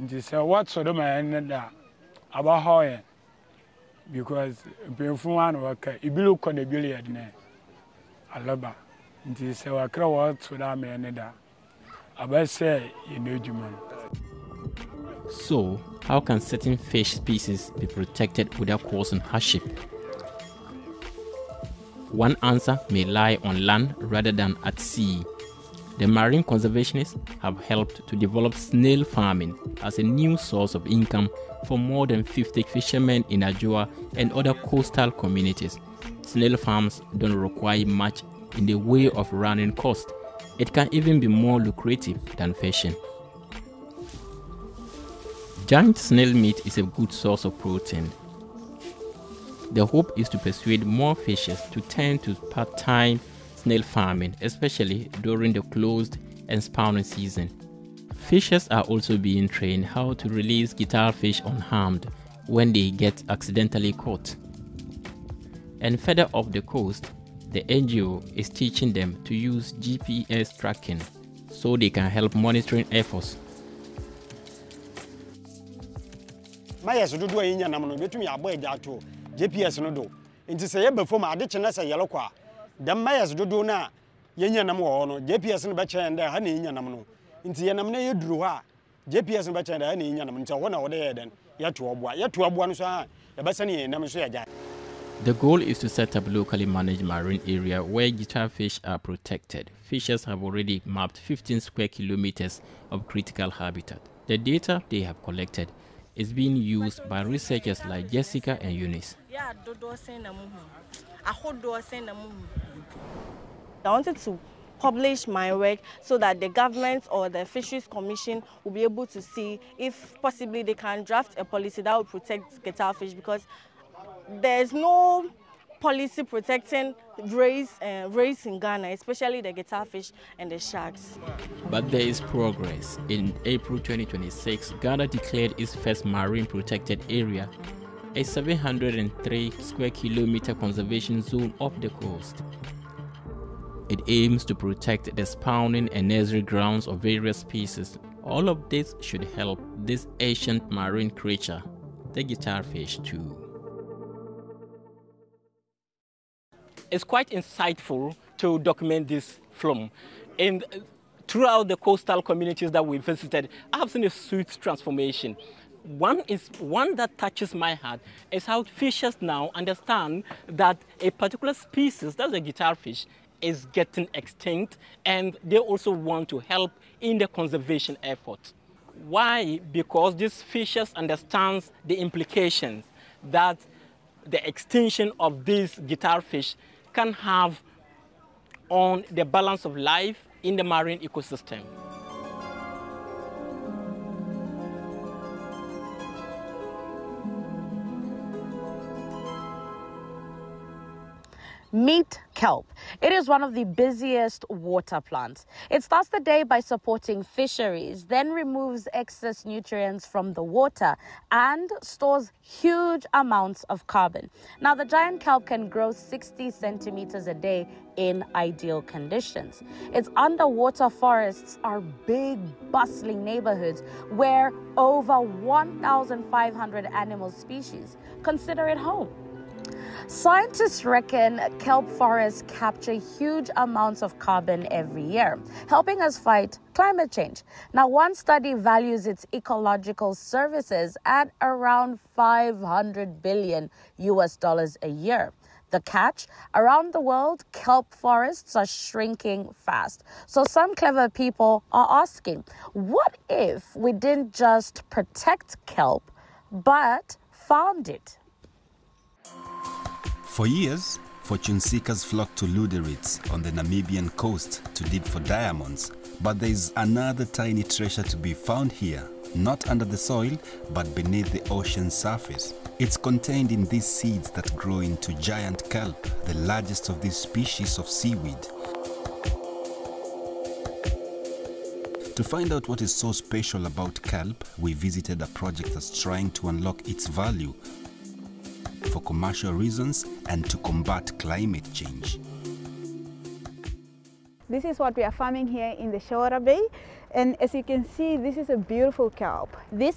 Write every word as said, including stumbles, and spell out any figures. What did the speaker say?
Nti say what so do man da about how because before one work ibilu ko na ibili yedne alaba nti say wakra what so da man da about say you know juma. So, how can certain fish species be protected without causing hardship? One answer may lie on land rather than at sea. The marine conservationists have helped to develop snail farming as a new source of income for more than fifty fishermen in Adjoa and other coastal communities. Snail farms don't require much in the way of running costs. It can even be more lucrative than fishing. Giant snail meat is a good source of protein. The hope is to persuade more fishers to turn to part-time snail farming, especially during the closed and spawning season. Fishers are also being trained how to release guitar fish unharmed when they get accidentally caught. And further off the coast, the N G O is teaching them to use G P S tracking so they can help monitoring efforts. G P S no do nti say be fo ma ade chene say yelo kwa dem mayes dodo na yenya nam wo no G P S no be chen da ha na yenya nam no nti ye nam na yeduru ha G P S no be chen da ha na yenya nam nti ho na wo de ye den ye to oboa ye to oboa no so ha ye be sane ye nam so ye ja. The goal is to set up locally managed marine area where guitar fish are protected. Fishers have already mapped fifteen square kilometers of critical habitat. The data they have collected is being used by researchers like Jessica and Eunice. I wanted to publish my work so that the government or the Fisheries Commission will be able to see if possibly they can draft a policy that will protect guitar fish, because there's no policy protecting rays, uh, rays in Ghana, especially the guitar fish and the sharks. But there is progress. In April twenty twenty-six, Ghana declared its first marine protected area, a seven hundred three square kilometer conservation zone off the coast. It aims to protect the spawning and nursery grounds of various species. All of this should help this ancient marine creature, the guitar fish, too. It's quite insightful to document this film. And throughout the coastal communities that we visited, I have seen a sweet transformation. One is one that touches my heart is how fishers now understand that a particular species, that's a guitar fish, is getting extinct, and they also want to help in the conservation effort. Why? Because these fishers understand the implications that the extinction of these guitar fish can have on the balance of life in the marine ecosystem. Meet kelp. It is one of the busiest water plants. It starts the day by supporting fisheries, then removes excess nutrients from the water and stores huge amounts of carbon. Now, the giant kelp can grow sixty centimeters a day in ideal conditions. Its underwater forests are big, bustling neighborhoods where over one thousand five hundred animal species consider it home. Scientists reckon kelp forests capture huge amounts of carbon every year, helping us fight climate change. Now, one study values its ecological services at around five hundred billion U S dollars a year. The catch, around the world, kelp forests are shrinking fast. So some clever people are asking, what if we didn't just protect kelp, but farmed it? For years, fortune seekers flocked to Lüderitz on the Namibian coast to dig for diamonds. But there is another tiny treasure to be found here, not under the soil, but beneath the ocean surface. It's contained in these seeds that grow into giant kelp, the largest of these species of seaweed. To find out what is so special about kelp, we visited a project that's trying to unlock its value for commercial reasons and to combat climate change. This is what we are farming here in the Shawara Bay, and as you can see, this is a beautiful kelp. This